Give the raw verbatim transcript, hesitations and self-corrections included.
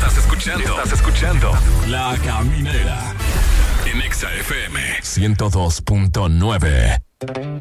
Estás escuchando. Estás escuchando. La Caminera. En Exa F M ciento dos punto nueve.